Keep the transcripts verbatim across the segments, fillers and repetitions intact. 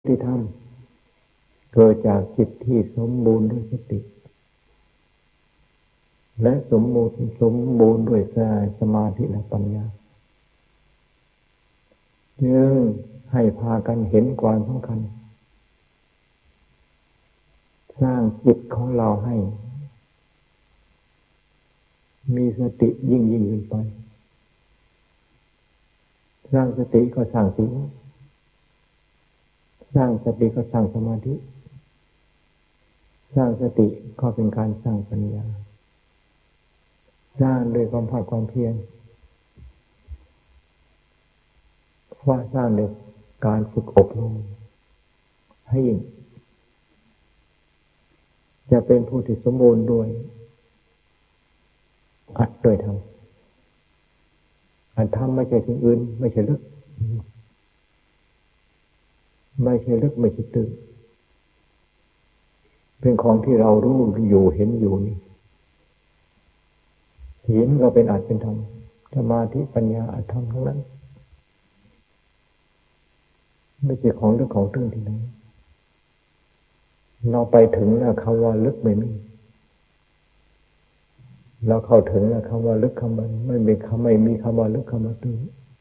ที่ทำเกิดจากจิตที่สมบูรณ์ด้วยสติและสมบูรณ์สมบูรณ์ด้วยสมาธิและปัญญาจึงให้พากันเห็นความสำคัญสร้างจิตของเราให้มีสติยิ่งยิ่งขึ้นไปสร้างสติก็สร้างศีลสร้างสติก็สร้างสมาธิสร้างสติก็เป็นการสร้างปัญญาสร้างด้วยความภาคความเพียรว่าสร้างด้วยการฝึกอบรมให้ยิ่งจะเป็นผู้ที่สมบูรณ์ด้วยอัดด้วยธรรมอัดธรรมไม่ใช่สิ่งอื่นไม่ใช่ลึกไม่ใช่ลึกไม่ใช่ตื้นเป็นของที่เรารู้อยู่เห็นอยู่นี่ศีลก็เป็นอัดเป็นธรรมสมาธิปัญญาอัดธรรมทั้งนั้นไม่ใช่ของลึกของตื้นที่ไหนเราไปถึงแล้วคำว่าลึกไม่มีเราเข้าถึงแล้วคำว่าลึกคำว่าไม่มีคำไม่มีคำว่าลึกคำว่าตื้น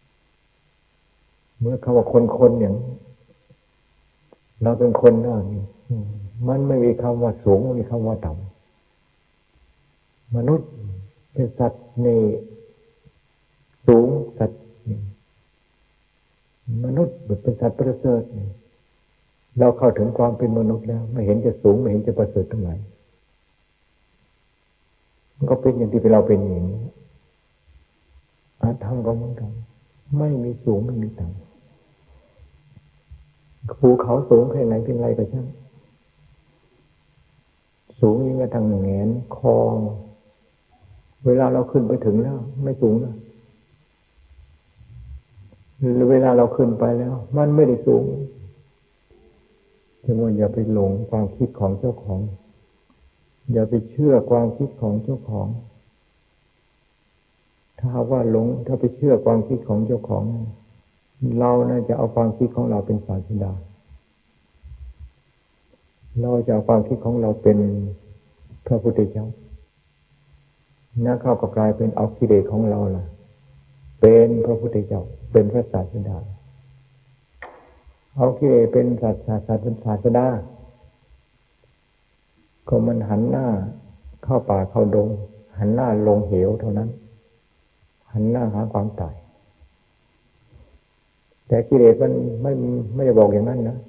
เมื่อคำว่าคนคนอย่างเราเป็นคนได้มันไม่มีคำว่าสูงไม่มีคำว่าต่ำมนุษย์เป็นสัตว์ในสูงสัตว์มนุษย์เป็นสัตว์ประเสริฐเราเข้าถึงความเป็นมนุษย์แล้วไม่เห็นจะสูงไม่เห็นจะประเสริฐตรงไหนมันก็เป็นอย่างที่เราเป็นอย่างนี้อาธรรมก็เหมือนกันไม่มีสูงไม่มีต่ำภูเขาสูงแค่ไหนเป็นไรก็ช่างสูงยิ่งกระทั่งแหงนคอเวลาเราขึ้นไปถึงแล้วไม่สูงนะเวลาเราขึ้นไปแล้วมันไม่ได้สูงจึงว่าอย่าไปหลงความคิดของเจ้าของอย่าไปเชื่อความคิดของเจ้าของถ้าว่าหลงถ้าไปเชื่อความคิดของเจ้าของเราน่าจะเอาความคิดของเราเป็นศาสดาเราจะเอาความคิดของเราเป็นพระพุทธเจ้านั่นเข้าก็กลายเป็นเอากิเลสของเราล่ะเป็นพระพุทธเจ้าเป็นพระศาสดาเอากิเลสเป็นศาสดาเป็นศาสดาก็มันหันหน้าเข้าป่าเข้าดงหันหน้าลงเหวเท่านั้นหันหน้าหาความตายแต่กิเลสมันไม่ไม่ได้บอกอย่างนั้นนะ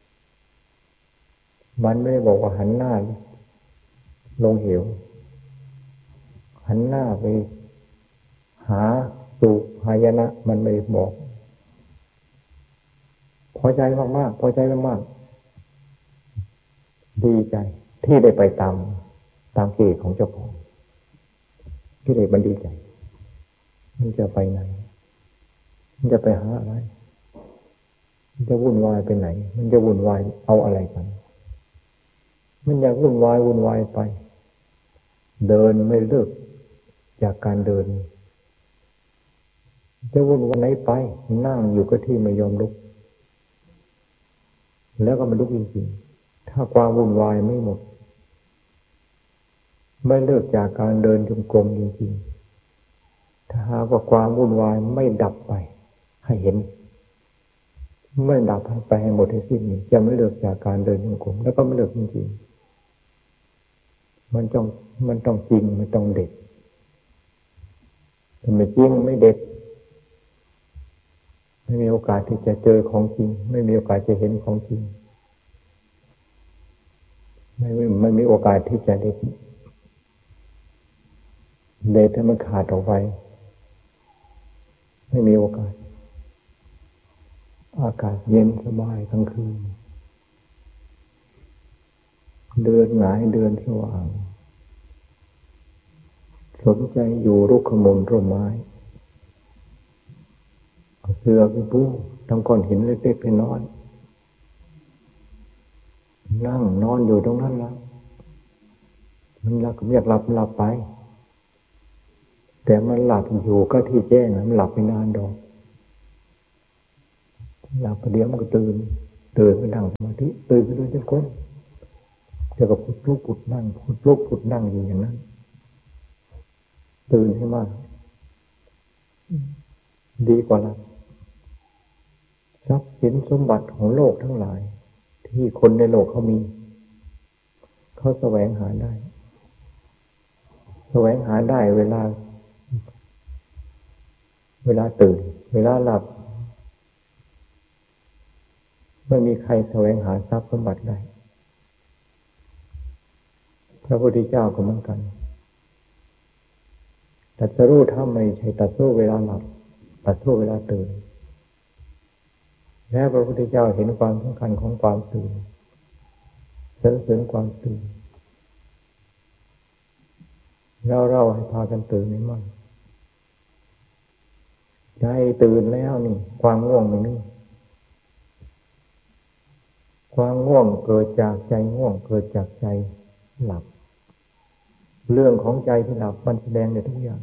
มันไม่ได้บอกว่าหันหน้าลงเหวหันหน้าไปหาสุหายนะมันไม่บอกพอใจมากๆพอใจมากๆดีใจที่ได้ไปตามตามกิเลสของเจ้าของกิเลสมันดีใจมันจะไปไหนมันจะไปหาอะไรมันจะวุ่นวายไปไหนมันจะวุ่นวายเอาอะไรกันมันอยากวุ่นวายวุ่นวายไปเดินไม่เลิกจากการเดินจะวุ่นวายไหนไปนั่งอยู่กับที่ไม่ยอมลุกแล้วก็มันลุกจริงๆถ้าความวุ่นวายไม่หมดไม่เลิกจากการเดินจงกรมจริงๆถ้าหากว่าความวุ่นวายไม่ดับไปให้เห็นไม่ดับไปให้หมดให้สิ้นนี่จะไม่เลิกจากการเดินจงกรมแล้วก็ไม่เลิกจริงๆมันต้องมันต้องจริงมันต้องเด็ดถ้าไม่จริงไม่เด็ดไม่มีโอกาสที่จะเจอของจริงไม่มีโอกาสจะเห็นของจริงไม่ไม่มีโอกาสที่จะเด็ดเด็ดให้มันขาดออกไปไม่มีโอกาสอากาศเย็นสบายกลางคืนเดินหงายเดินสว่างสนใจอยู่รุกขมูลร่มไม้เอาเสื้อไปปูทั้งก้อนหินเล็กๆน้อยๆนั่งนอนอยู่ตรงนั้นแล้วมันหลับเรียกหลับหลับไปแต่มันหลับอยู่ก็ที่แจ้งมันหลับไม่นานดอกหลับประเดี๋ยวมันก็ตื่นตื่นไปนั่งสมาธิตื่นไปเดินจงกรมเดี๋ยวก็พุทลุกพุทนั่งพุทลุกพุทนั่งอยู่อย่างนั้นตื่นให้มากดีกว่าละทรัพย์สินสมบัติของโลกทั้งหลายที่คนในโลกเขามีเขาแสวงหาได้แสวงหาได้เวลาเวลาตื่นเวลาหลับไม่มีใครแสวงหาทรัพย์สมบัติได้พระพุทธเจ้าก็เหมือนกันตรัสรู้ธรรมไม่ใช่ตรัสรู้เวลาหลับตรัสรู้เวลาตื่นและพระพุทธเจ้าเห็นความสำคัญของความตื่นสรรเสริญความตื่นเราเราให้พากันตื่นให้มากใจตื่นแล้วนี่ความง่วงไม่มีความง่วงเกิดจากใจง่วงเกิดจากใจหลับเรื่องของใจที่หลับมันแสดงในทุกอย่าง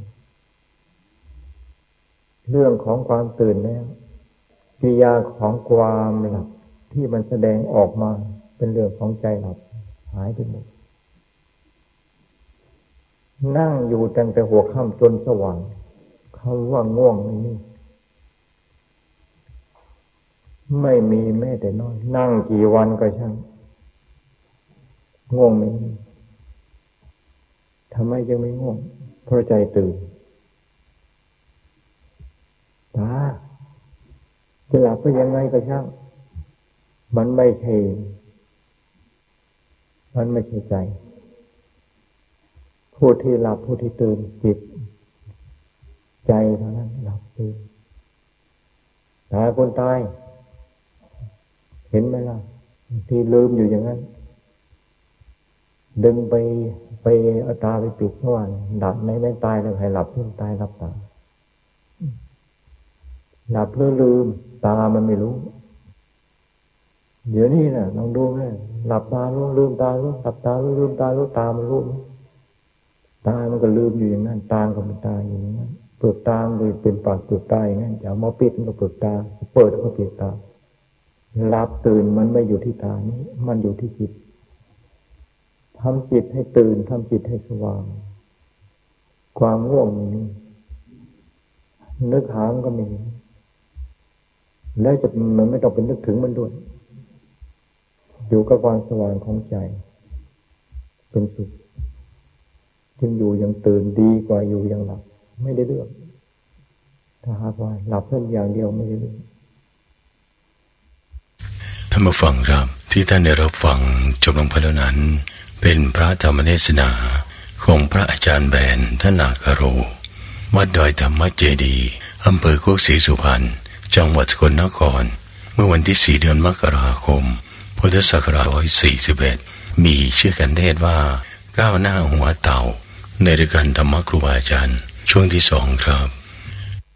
เรื่องของความตื่นแล้วกิริยาของความหลับที่มันแสดงออกมาเป็นเรื่องของใจหลับหายไปหมดนั่งอยู่ตั้งแต่หัวค่ำจนสว่างคำว่าง่วงไม่มีไม่มีแม้แต่น้อยนั่งกี่วันก็ช่างง่วงไม่มีทำไมยังไม่ง่วงเพราะใจตื่นตาจะหลับก็ยังไงก็ช่างมันไม่ใช่มันไม่ใช่ใจผู้ที่หลับผู้ที่ตื่นจิตใจเท่านั้นหลับตื่นตายคนตายเห็นไหมล่ะที่ลืมอยู่อย่างนั้นดึงไปไปเอาตาไปปิดเมื่อวานหลับไม่ไม่ตายแล้วใครหลับเพิ่งตายหลับตาหลับเพื่อลืมตามันไม่รู้เดี๋ยวนี้น่ะลองดูนะหลับตารู้ลืมตารู้หลับตารู้ลืมตารู้ตามันรู้ตามันก็ลืมอยู่อย่างนั้นตาก็เป็นตาอยู่อย่างนั้นเปิดตามันเป็นปากเปิดตาอย่างนั้นจะเอามาปิดมันก็เปิดตาเปิดก็ปิดตาหลับตื่นมันไม่อยู่ที่ตานี้มันอยู่ที่จิตทำจิตให้ตื่นทำจิตให้สว่างความง่วงนี้นึกหามันก็มีแล้วจะมันไม่ต้องเป็นนึกถึงมันด้วยอยู่กับความสว่างของใจเป็นสุขจึงอยู่อย่างตื่นดีกว่าอยู่อย่างหลับไม่ได้เรื่องถ้าหากว่าหลับเพียงอย่างเดียวไม่ได้เรื่องท่านผู้ฟังครับที่ท่านได้รับฟังจบลงไปแล้วนั้นเป็นพระธรรมเทศนาของพระอาจารย์แบนท่านนาคโรวัดดอยธรรมเจดีย์อำเภอโคกศรีสุพรรณจังหวัดสกลนครเมื่อวันที่สี่เดือนมกราคมพุทธศักราชสองพันสี่ร้อยสี่สิบเอ็ดมีชื่อกันเทศว่าก้าวหน้าหัวเต่าในรายการธรรมครูบาอาจารย์ช่วงที่สองครับ